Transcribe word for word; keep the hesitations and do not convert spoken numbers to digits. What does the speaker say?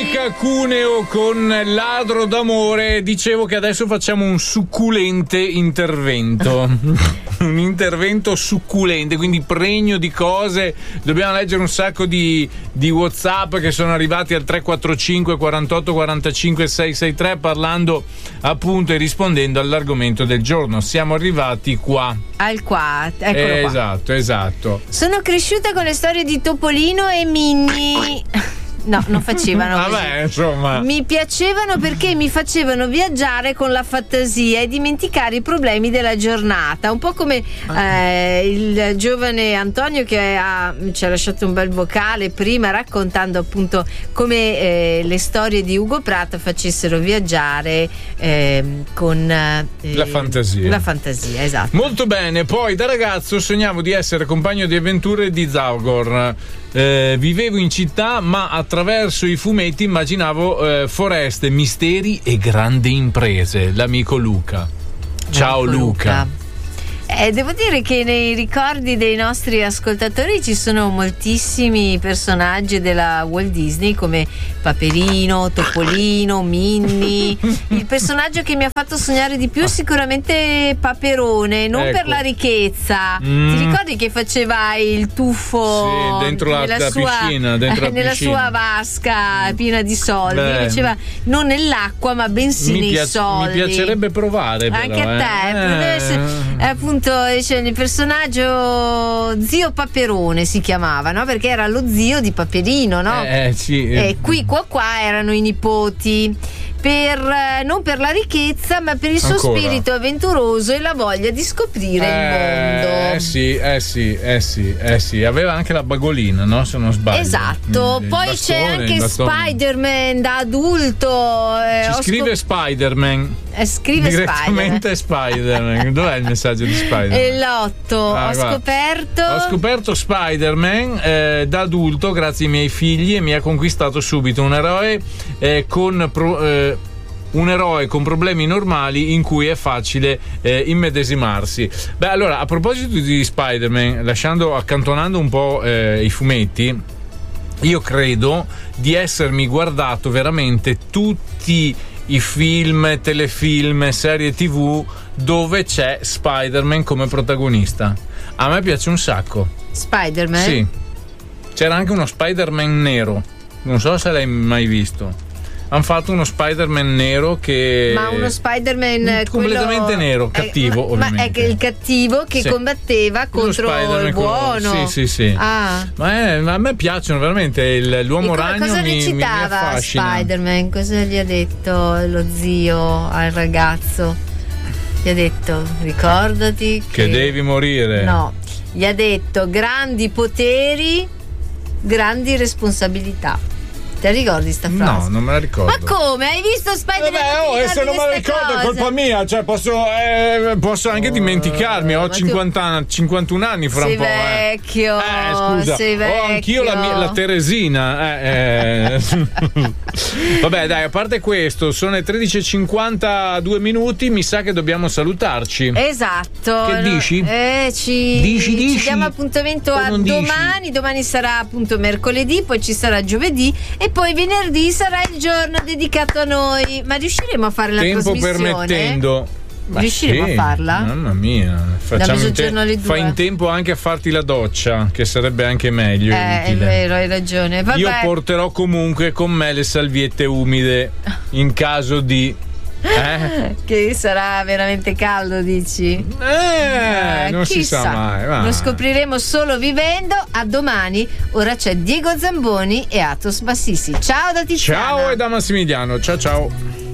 Luca Cuneo con Ladro d'amore. Dicevo che adesso facciamo un succulente intervento. Un intervento succulente, quindi pregno di cose. Dobbiamo leggere un sacco di, di WhatsApp che sono arrivati al tre quattro cinque quarantotto quarantacinque seicentosessantatré parlando appunto e rispondendo all'argomento del giorno. Siamo arrivati qua. Al qua, eccolo eh, qua. Esatto, esatto. Sono cresciuta con le storie di Topolino e Minnie. No, non facevano così. Vabbè, insomma. Mi piacevano perché mi facevano viaggiare con la fantasia e dimenticare i problemi della giornata. Un po' come eh, il giovane Antonio che ha, ci ha lasciato un bel vocale prima raccontando appunto come eh, le storie di Ugo Pratt facessero viaggiare eh, con eh, la fantasia. La fantasia, esatto. Molto bene. Poi da ragazzo sognavo di essere compagno di avventure di Zaugor. Eh, vivevo in città, ma attraverso i fumetti immaginavo eh, foreste, misteri e grandi imprese. L'amico Luca. Ciao Ecco, Luca. Luca. Eh, devo dire che nei ricordi dei nostri ascoltatori ci sono moltissimi personaggi della Walt Disney come Paperino, Topolino, Minnie. Il personaggio che mi ha fatto sognare di più è sicuramente Paperone, non ecco. per la ricchezza. Mm. Ti ricordi che faceva il tuffo sì, dentro la, nella, la sua, piscina, dentro eh, la nella piscina. sua vasca piena di soldi? Beh. Faceva non nell'acqua ma bensì mi nei piace, soldi. Mi piacerebbe provare però, anche a te eh. deve essere, eh, appunto cioè, il personaggio Zio Paperone si chiamava, no? Perché era lo zio di Paperino, no? Eh, sì. E qui qua qua erano i nipoti. Per, non per la ricchezza ma per il suo Ancora. spirito avventuroso e la voglia di scoprire eh, il mondo. Eh sì, eh sì, eh sì, eh sì. Aveva anche la bagolina, no? Se non sbaglio. Esatto. Mm, Poi bastone, c'è anche Spider-Man da adulto. Eh, Ci scrive scop- Spider-Man. eh, scrive Direttamente Spider-Man. Spider-Man. Dov'è il messaggio di Spider-Man? E l'otto. Ah, ho guarda. scoperto. Ho scoperto Spider-Man eh, da adulto grazie ai miei figli e mi ha conquistato subito un eroe eh, con pro, eh, un eroe con problemi normali in cui è facile eh, immedesimarsi. Beh, allora, a proposito di Spider-Man, lasciando accantonando un po' eh, i fumetti, io credo di essermi guardato veramente tutti i film, telefilm, serie tv dove c'è Spider-Man come protagonista. A me piace un sacco. Spider-Man? Sì. C'era anche uno Spider-Man nero. Non so se l'hai mai visto. Hanno fatto uno Spider-Man nero che. Ma uno Spider-Man completamente quello... nero, cattivo, eh, ma, ovviamente. Ma è che il cattivo che sì. combatteva contro il buono. Quello... Sì, sì, sì. Ah. Ma, è, ma a me piacciono veramente. Il, l'uomo e ragno cosa mi, gli citava mi affascina. Spider-Man? Cosa gli ha detto lo zio al ragazzo? Gli ha detto: ricordati che, che devi morire. No, gli ha detto: grandi poteri, grandi responsabilità. Te ricordi sta frase? No, non me la ricordo. Ma come? Hai visto Spider-Man? Vabbè, oh, e se non me la ricordo è colpa mia, cioè posso, eh, posso anche oh, dimenticarmi. Ho cinquanta, tu... cinquantuno anni fra sei un po'. Vecchio, eh, scusa. sei vecchio. Ho anch'io la, mia, la Teresina. Eh, eh. Vabbè, dai, a parte questo, sono le tredici e cinquantadue minuti. Mi sa che dobbiamo salutarci. Esatto. Che dici? Eh, ci, dici, dici. Ci diamo appuntamento o a domani. Dici? Domani sarà appunto mercoledì, poi ci sarà giovedì e poi venerdì sarà il giorno dedicato a noi. Ma riusciremo a fare la Tempo trasmissione? Tempo permettendo. Riusciremo sì, a farla? Mamma mia, facciamo in te- fai in tempo anche a farti la doccia, che sarebbe anche meglio. Eh, è vero, hai ragione. Vabbè. Io porterò comunque con me le salviette umide in caso di. Eh? Che sarà veramente caldo, dici? Eh, eh non chissà. si sa mai. Va. Lo scopriremo solo vivendo. A domani. Ora c'è Diego Zamboni e Atos Bassisi. Ciao da Tiziana. Ciao e da Massimiliano. Ciao ciao.